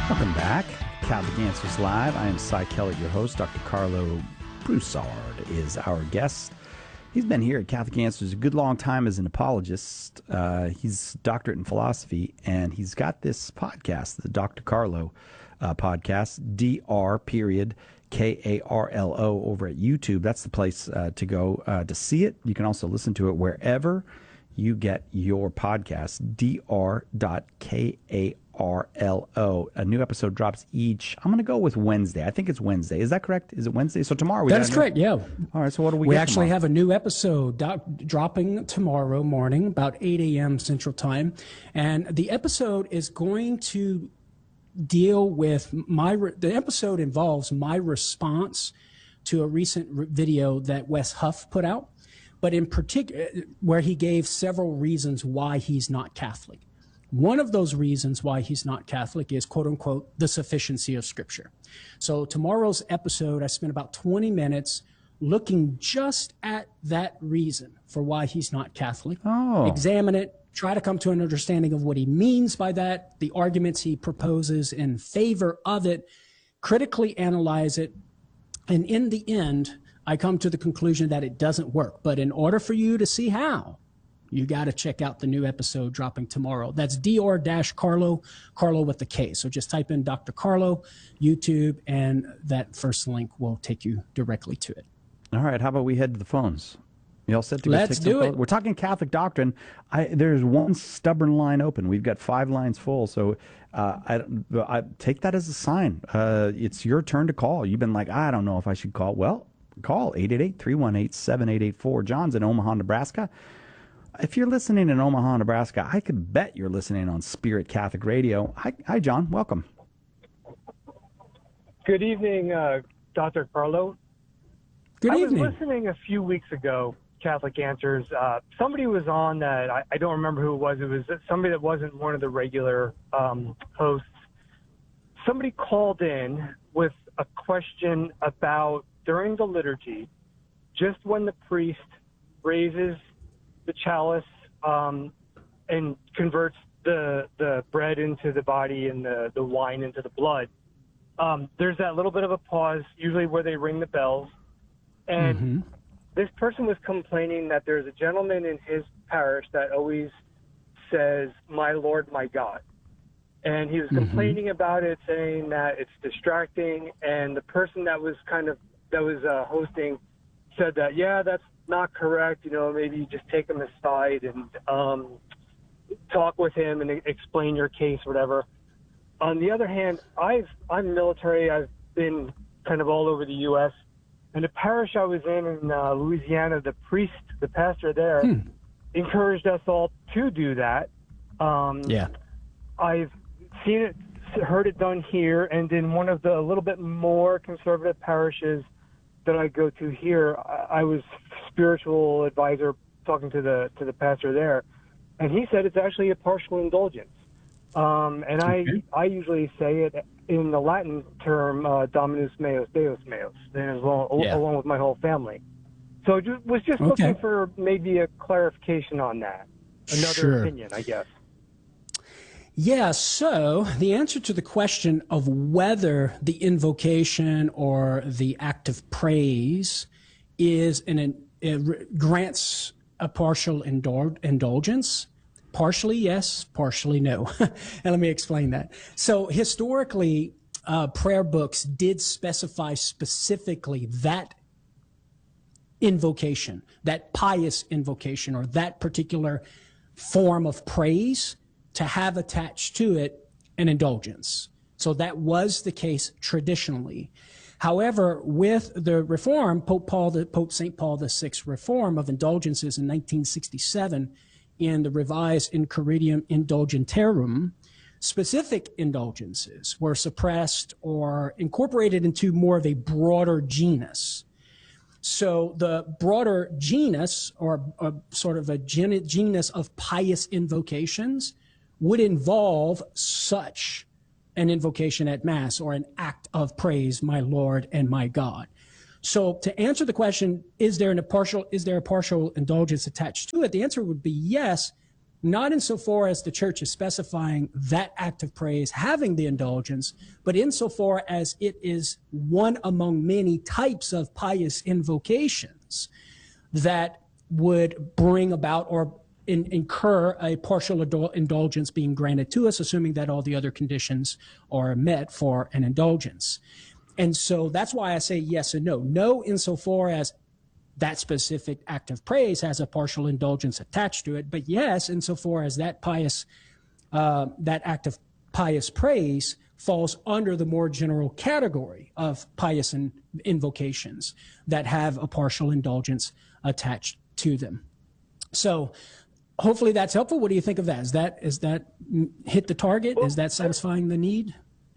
Welcome back. Catholic Answers Live. I am Cy Kellett, your host. Dr. Carlo Broussard is our guest. He's been here at Catholic Answers a good long time as an apologist. He's a doctorate in philosophy, and he's got this podcast, the Dr. Carlo podcast, Dr. over at YouTube. That's the place to go to see it. You can also listen to it wherever you get your podcast, Dr.Karlo. A new episode drops each, I'm going to go with Wednesday. I think it's Wednesday. Is that correct? Is it Wednesday? So tomorrow. That is correct, yeah. All right, so what do we We get actually tomorrow? have a new episode dropping tomorrow morning, about 8 a.m. Central Time. And the episode is going to deal with the episode involves my response to a recent video that Wes Huff put out, but in particular, where he gave several reasons why he's not Catholic. One of those reasons why he's not Catholic is, quote unquote, the sufficiency of Scripture. So tomorrow's episode, I spent about 20 minutes looking just at that reason for why he's not Catholic. Examine it, try to come to an understanding of what he means by that, the arguments he proposes in favor of it, critically analyze it, and in the end, I come to the conclusion that it doesn't work. But in order for you to see how, you got to check out the new episode dropping tomorrow. That's Dr. Carlo with the K. So just type in Dr. Carlo, YouTube, and that first link will take you directly to it. All right, how about we head to the phones? You all set to go? Let's do it. We're talking Catholic doctrine. There's one stubborn line open. We've got 5 lines full. So I take that as a sign. It's your turn to call. You've been like, I don't know if I should call. Well, call 888-318-7884. John's in Omaha, Nebraska. If you're listening in Omaha, Nebraska, I could bet you're listening on Spirit Catholic Radio. Hi, John. Welcome. Good evening, Dr. Carlo. Good evening. I was listening a few weeks ago, Catholic Answers. Somebody was on that. I don't remember who it was. It was somebody that wasn't one of the regular hosts. Somebody called in with a question about during the liturgy, just when the priest raises the chalice and converts the bread into the body and the wine into the blood, there's that little bit of a pause, usually where they ring the bells. And this person was complaining that there's a gentleman in his parish that always says, "My Lord, my God." And he was complaining about it, saying that it's distracting. And the person that was hosting said that, yeah, that's not correct. You know, maybe you just take him aside and talk with him and explain your case, whatever. On the other hand, I'm military. I've been kind of all over the U.S. And the parish I was in Louisiana, the pastor there, encouraged us all to do that. I've seen it, heard it done here, and in one of the a little bit more conservative parishes that I go to here, I was spiritual advisor talking to the pastor there, and he said it's actually a partial indulgence. And I usually say it in the Latin term, Dominus meus, Deus meus, and along with my whole family. So was just looking for maybe a clarification on that. Another opinion, I guess. Yeah, so the answer to the question of whether the invocation or the act of praise is grants a partial indulgence, partially yes, partially no. And let me explain that. So historically, prayer books did specify specifically that invocation, that pious invocation, or that particular form of praise to have attached to it an indulgence. So that was the case traditionally. However, with the reform, Pope St. Paul VI reform of indulgences in 1967 in the revised Incurritium Indulgentiarum, specific indulgences were suppressed or incorporated into more of a broader genus. So the broader genus, or sort of a genus of pious invocations, would involve such an invocation at Mass or an act of praise, my Lord and my God. So to answer the question, is there a partial indulgence attached to it? The answer would be yes, not insofar as the church is specifying that act of praise having the indulgence, but insofar as it is one among many types of pious invocations that would bring about or incur a partial indulgence being granted to us, assuming that all the other conditions are met for an indulgence. And so that's why I say yes and no. No, insofar as that specific act of praise has a partial indulgence attached to it, but yes, insofar as that act of pious praise falls under the more general category of pious invocations that have a partial indulgence attached to them. So hopefully that's helpful. What do you think of that? Is that hit the target? Is that satisfying the need?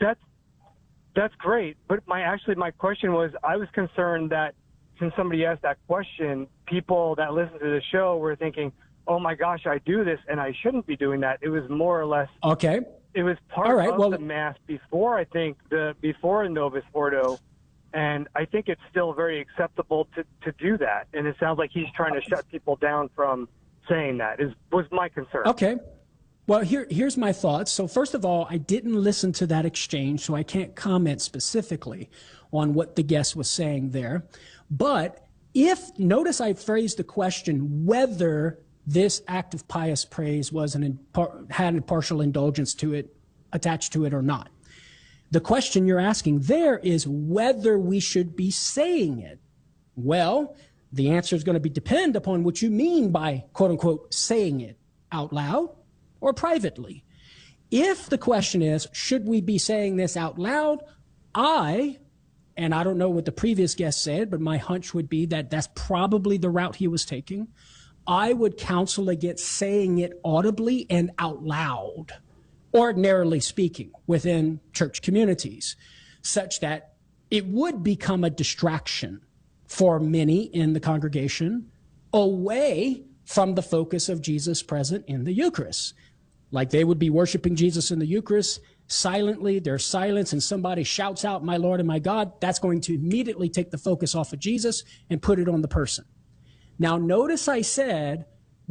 That's great. But my question was, I was concerned that since somebody asked that question, people that listen to the show were thinking, oh my gosh, I do this and I shouldn't be doing that. It was more or less. Okay. It was part of the Mass before, before Novus Ordo. And I think it's still very acceptable to do that. And it sounds like he's trying to shut people down from saying that was my concern. Okay. Well, here's my thoughts. So first of all, I didn't listen to that exchange, so I can't comment specifically on what the guest was saying there. But notice I phrased the question whether this act of pious praise was had a partial indulgence to it, attached to it or not. The question you're asking there is whether we should be saying it. Well, the answer is going to depend upon what you mean by, quote unquote, saying it out loud or privately. If the question is, should we be saying this out loud? And I don't know what the previous guest said, but my hunch would be that that's probably the route he was taking. I would counsel against saying it audibly and out loud, ordinarily speaking, within church communities, such that it would become a distraction for many in the congregation away from the focus of Jesus present in the Eucharist. Like they would be worshiping Jesus in the Eucharist silently, there's silence, and somebody shouts out, "My Lord and my God," that's going to immediately take the focus off of Jesus and put it on the person. Now, notice I said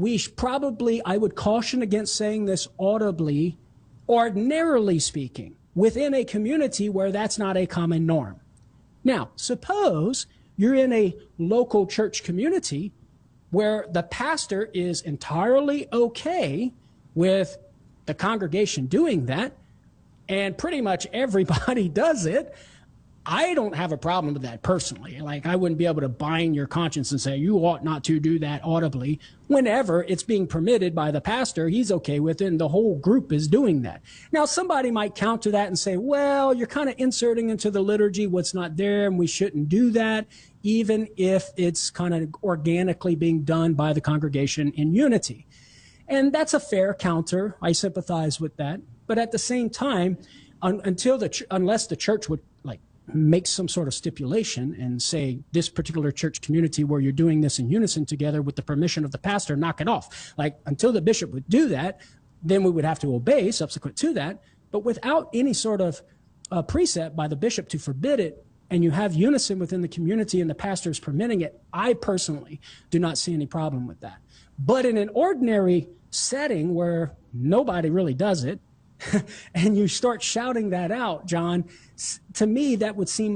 I would caution against saying this audibly, ordinarily speaking, within a community where that's not a common norm. Now, suppose you're in a local church community where the pastor is entirely okay with the congregation doing that, and pretty much everybody does it. I don't have a problem with that personally. Like, I wouldn't be able to bind your conscience and say, you ought not to do that audibly. Whenever it's being permitted by the pastor, he's okay with it, and the whole group is doing that. Now, somebody might counter that and say, well, you're kind of inserting into the liturgy what's not there, and we shouldn't do that, even if it's kind of organically being done by the congregation in unity. And that's a fair counter. I sympathize with that. But at the same time, unless the church would make some sort of stipulation and say, this particular church community where you're doing this in unison together with the permission of the pastor, knock it off. Until the bishop would do that, then we would have to obey subsequent to that. But without any sort of precept by the bishop to forbid it, and you have unison within the community and the pastor is permitting it, I personally do not see any problem with that. But in an ordinary setting where nobody really does it, and you start shouting that out, John, to me, that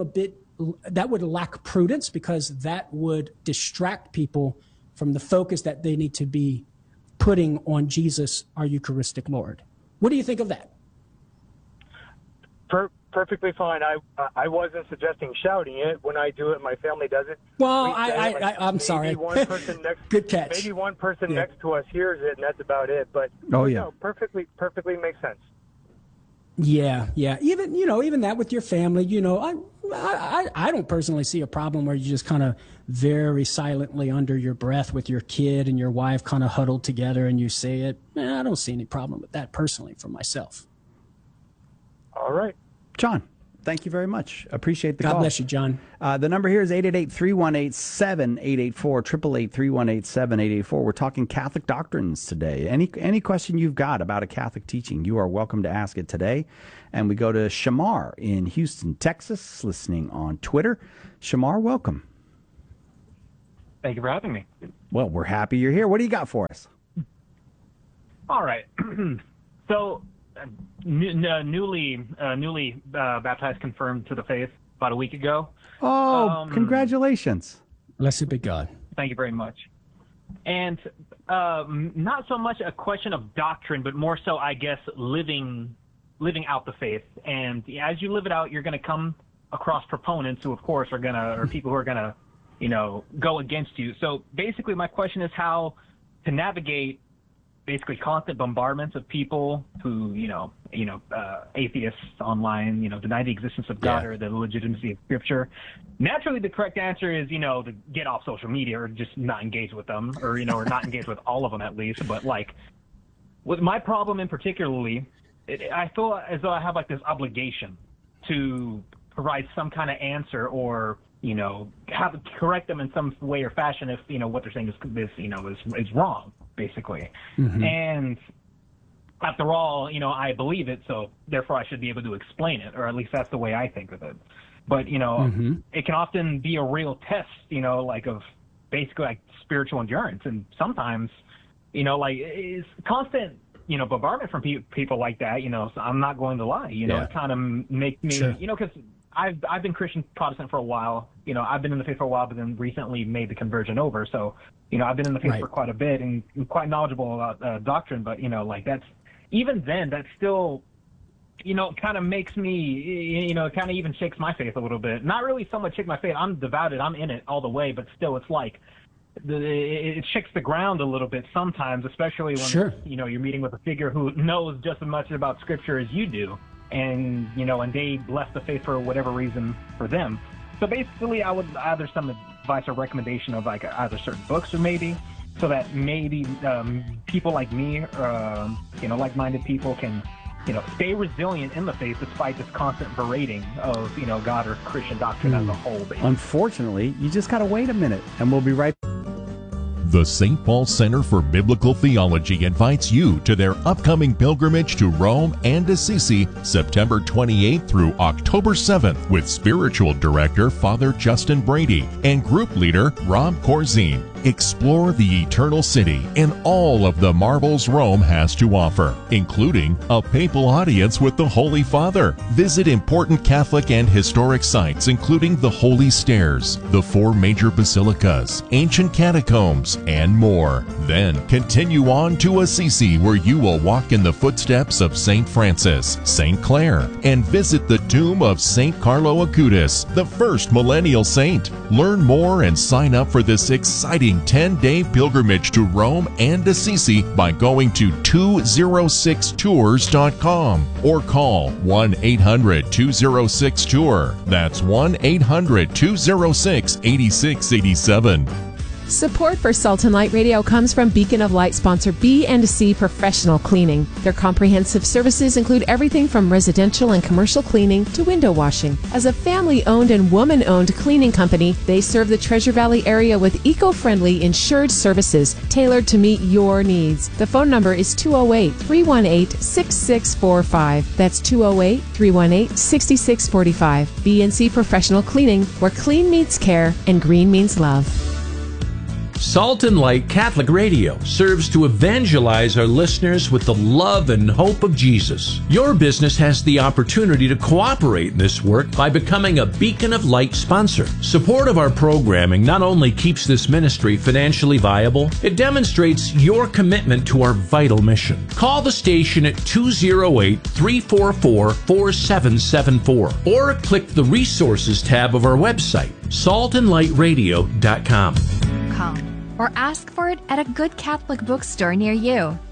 would lack prudence, because that would distract people from the focus that they need to be putting on Jesus, our Eucharistic Lord. What do you think of that? Perfectly fine. I wasn't suggesting shouting it. When I do it, my family does it. Well, I'm sorry. One person next, Good catch. Maybe one person next to us hears it, and that's about it. But no, perfectly makes sense. Yeah. Even that with your family, I don't personally see a problem where you just kind of very silently under your breath with your kid and your wife kind of huddled together and you say it. I don't see any problem with that personally for myself. All right. John, thank you very much. Appreciate the call. God bless you, John. The number here is 888-318-7884, 888-318-7884. We're talking Catholic doctrines today. Any question you've got about a Catholic teaching, you are welcome to ask it today. And we go to Shamar in Houston, Texas, listening on Twitter. Shamar, welcome. Thank you for having me. Well, we're happy you're here. What do you got for us? All right. So, newly baptized, confirmed to the faith about a week ago. Oh, congratulations. Blessed be God. Thank you very much. And not so much a question of doctrine, but more so, I guess, living out the faith. And as you live it out, you're going to come across proponents who, of course, are going to, or people who are going to, go against you. So basically, my question is how to navigate basically constant bombardments of people who, atheists online, deny the existence of God or the legitimacy of Scripture. Naturally, the correct answer is, to get off social media or just not engage with them, or or not engage with all of them at least. But with my problem in particularly, I feel as though I have this obligation to provide some kind of answer or have to correct them in some way or fashion if what they're saying is wrong, basically. Mm-hmm. And after all, I believe it, so therefore I should be able to explain it, or at least that's the way I think of it. But it can often be a real test, of basically spiritual endurance, and sometimes it's constant bombardment from people like that. So I'm not going to lie. It kind of makes me because I've been Christian Protestant for a while. I've been in the faith for a while, but then recently made the conversion over. So, I've been in the faith for quite a bit and quite knowledgeable about doctrine. But, that's even then, that still, kind of makes me, kind of even shakes my faith a little bit. Not really so much shake my faith. I'm devoted. I'm in it all the way. But still, it's it shakes the ground a little bit sometimes, especially when, you're meeting with a figure who knows just as much about Scripture as you do. And, and they left the faith for whatever reason for them. So basically, I would either some advice or recommendation of either certain books or maybe, so that maybe people like me, like-minded people can, stay resilient in the faith despite this constant berating of, God or Christian doctrine as a whole. Basically. Unfortunately, you just got to wait a minute, and we'll be right back. The St. Paul Center for Biblical Theology invites you to their upcoming pilgrimage to Rome and Assisi, September 28th through October 7th, with Spiritual Director Father Justin Brady and Group Leader Rob Corzine. Explore the Eternal City and all of the marvels Rome has to offer, including a papal audience with the Holy Father. Visit important Catholic and historic sites, including the Holy Stairs, the 4 major basilicas, ancient catacombs, and more. Then continue on to Assisi, where you will walk in the footsteps of St. Francis, St. Clare, and visit the tomb of St. Carlo Acutis, the first millennial saint. Learn more and sign up for this exciting 10-day pilgrimage to Rome and Assisi by going to 206tours.com or call 1-800-206-TOUR. That's 1-800-206-8687. Support for Salt and Light Radio comes from Beacon of Light sponsor B&C Professional Cleaning. Their comprehensive services include everything from residential and commercial cleaning to window washing. As a family-owned and woman-owned cleaning company, they serve the Treasure Valley area with eco-friendly insured services tailored to meet your needs. The phone number is 208-318-6645. That's 208-318-6645. B&C Professional Cleaning, where clean meets care and green means love. Salt and Light Catholic Radio serves to evangelize our listeners with the love and hope of Jesus. Your business has the opportunity to cooperate in this work by becoming a Beacon of Light sponsor. Support of our programming not only keeps this ministry financially viable, it demonstrates your commitment to our vital mission. Call the station at 208-344-4774 or click the resources tab of our website, saltandlightradio.com. Or ask for it at a good Catholic bookstore near you.